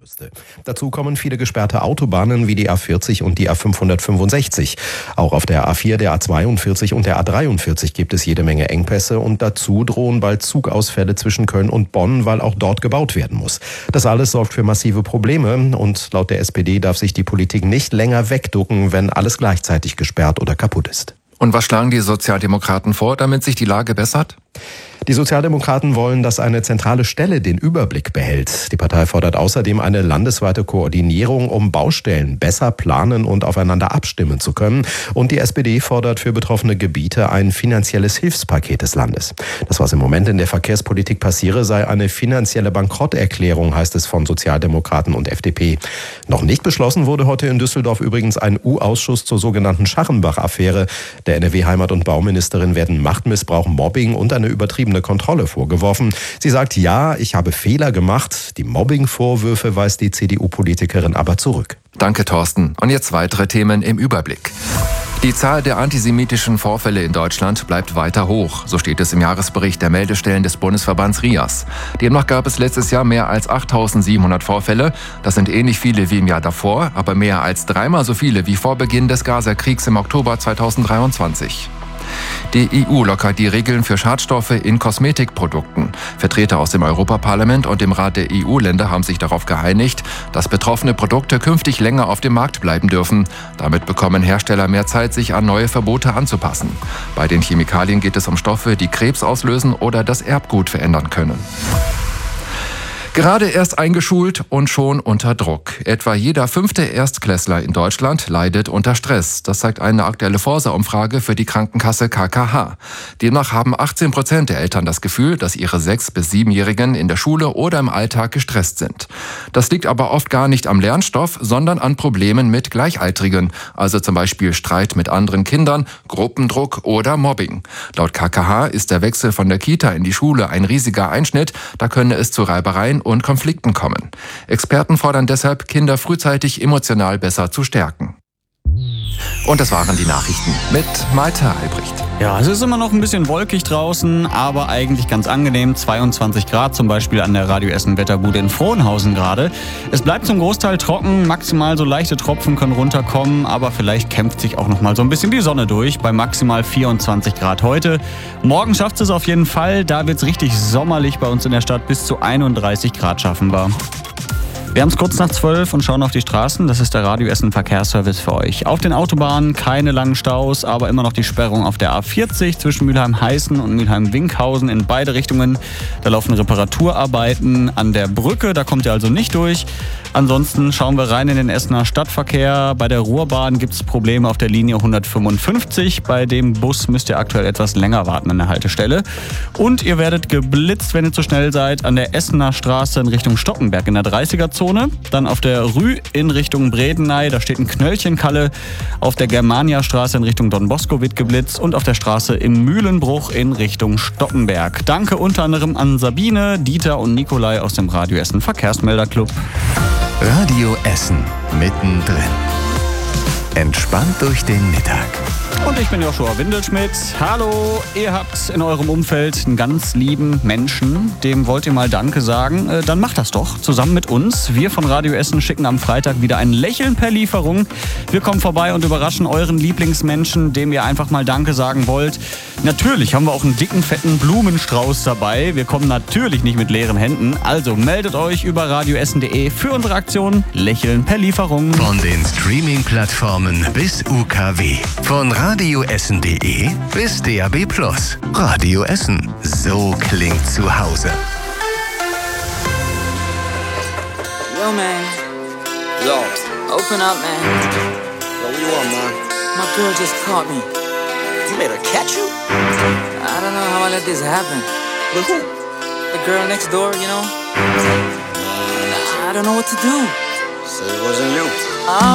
müsste. Dazu kommen viele gesperrte Autobahnen wie die A40 und die A565. Auch auf der A4, der A42 und der A43 gibt es jede Menge Engpässe und dazu drohen bald Zugausfälle zwischen Köln und Bonn, weil auch dort gebaut werden muss. Das alles sorgt für massive Probleme und laut der SPD darf sich die Politik nicht länger wegducken, wenn alles gleichzeitig gesperrt oder kaputt ist. Und was schlagen die Sozialdemokraten vor, damit sich die Lage bessert? Die Sozialdemokraten wollen, dass eine zentrale Stelle den Überblick behält. Die Partei fordert außerdem eine landesweite Koordinierung, um Baustellen besser planen und aufeinander abstimmen zu können. Und die SPD fordert für betroffene Gebiete ein finanzielles Hilfspaket des Landes. Das, was im Moment in der Verkehrspolitik passiere, sei eine finanzielle Bankrotterklärung, heißt es von Sozialdemokraten und FDP. Noch nicht beschlossen wurde heute in Düsseldorf übrigens ein U-Ausschuss zur sogenannten Scharrenbach-Affäre. Der NRW-Heimat- und Bauministerin werden Machtmissbrauch, Mobbing und eine übertriebene Kontrolle vorgeworfen. Sie sagt, ja, ich habe Fehler gemacht. Die Mobbing-Vorwürfe weist die CDU-Politikerin aber zurück. Danke, Thorsten. Und jetzt weitere Themen im Überblick. Die Zahl der antisemitischen Vorfälle in Deutschland bleibt weiter hoch. So steht es im Jahresbericht der Meldestellen des Bundesverbands RIAS. Demnach gab es letztes Jahr mehr als 8.700 Vorfälle. Das sind ähnlich viele wie im Jahr davor, aber mehr als dreimal so viele wie vor Beginn des Gaza-Kriegs im Oktober 2023. Die EU lockert die Regeln für Schadstoffe in Kosmetikprodukten. Vertreter aus dem Europaparlament und dem Rat der EU-Länder haben sich darauf geeinigt, dass betroffene Produkte künftig länger auf dem Markt bleiben dürfen. Damit bekommen Hersteller mehr Zeit, sich an neue Verbote anzupassen. Bei den Chemikalien geht es um Stoffe, die Krebs auslösen oder das Erbgut verändern können. Gerade erst eingeschult und schon unter Druck. Etwa jeder 5. Erstklässler in Deutschland leidet unter Stress. Das zeigt eine aktuelle Forsa-Umfrage für die Krankenkasse KKH. Demnach haben 18% der Eltern das Gefühl, dass ihre 6- bis 7-Jährigen in der Schule oder im Alltag gestresst sind. Das liegt aber oft gar nicht am Lernstoff, sondern an Problemen mit Gleichaltrigen. Also zum Beispiel Streit mit anderen Kindern, Gruppendruck oder Mobbing. Laut KKH ist der Wechsel von der Kita in die Schule ein riesiger Einschnitt. Da könne es zu Reibereien und Konflikten kommen. Experten fordern deshalb, Kinder frühzeitig emotional besser zu stärken. Und das waren die Nachrichten mit Malte Albrecht. Ja, es ist immer noch ein bisschen wolkig draußen, aber eigentlich ganz angenehm. 22 Grad zum Beispiel an der Radio Essen Wetterbude in Frohnhausen gerade. Es bleibt zum Großteil trocken, maximal so leichte Tropfen können runterkommen, aber vielleicht kämpft sich auch noch mal so ein bisschen die Sonne durch bei maximal 24 Grad heute. Morgen schafft es auf jeden Fall, da wird es richtig sommerlich bei uns in der Stadt, bis zu 31 Grad schaffen wir. Wir haben es kurz nach 12 und schauen auf die Straßen. Das ist der Radio Essen Verkehrsservice für euch. Auf den Autobahnen keine langen Staus, aber immer noch die Sperrung auf der A40 zwischen Mülheim-Heißen und Mülheim-Winkhausen in beide Richtungen. Da laufen Reparaturarbeiten an der Brücke, da kommt ihr also nicht durch. Ansonsten schauen wir rein in den Essener Stadtverkehr. Bei der Ruhrbahn gibt es Probleme auf der Linie 155. Bei dem Bus müsst ihr aktuell etwas länger warten an der Haltestelle. Und ihr werdet geblitzt, wenn ihr zu schnell seid, an der Essener Straße in Richtung Stockenberg in der 30er-Zone. Dann auf der Rü in Richtung Bredeney, da steht ein Knöllchenkalle. Auf der Germania-Straße in Richtung Don Bosco wird geblitzt und auf der Straße im Mühlenbruch in Richtung Stockenberg. Danke unter anderem an Sabine, Dieter und Nikolai aus dem Radio Essen Verkehrsmelderclub. Radio Essen mittendrin. Entspannt durch den Mittag. Und ich bin Joshua Windelschmidt. Hallo, ihr habt in eurem Umfeld einen ganz lieben Menschen, dem wollt ihr mal Danke sagen. Dann macht das doch zusammen mit uns. Wir von Radio Essen schicken am Freitag wieder ein Lächeln per Lieferung. Wir kommen vorbei und überraschen euren Lieblingsmenschen, dem ihr einfach mal Danke sagen wollt. Natürlich haben wir auch einen dicken, fetten Blumenstrauß dabei. Wir kommen natürlich nicht mit leeren Händen. Also meldet euch über radioessen.de für unsere Aktion Lächeln per Lieferung. Von den Streaming-Plattformen bis UKW. Von radioessen.de bis DAB+. Radio Essen. So klingt zu Hause. Yo, man. Yo. Open up, man. Yo, what you want, man? My girl just caught me. You made her catch you? I don't know how I let this happen. With who? The girl next door, you know? I don't know what to do. So it wasn't you.